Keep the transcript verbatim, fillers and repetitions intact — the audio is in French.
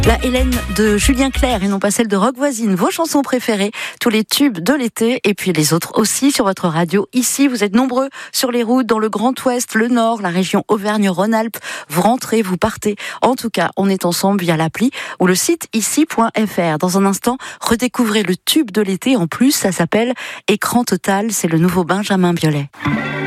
La Hélène de Julien Clerc et non pas celle de Rock Voisine, vos chansons préférées, tous les tubes de l'été et puis les autres aussi sur votre radio. Ici, vous êtes nombreux sur les routes dans le Grand Ouest, le Nord, la région Auvergne-Rhône-Alpes. Vous rentrez, vous partez. En tout cas, on est ensemble via l'appli ou le site ici point f r. Dans un instant, redécouvrez le tube de l'été. En plus, ça s'appelle Écran Total. C'est le nouveau Benjamin Biolay.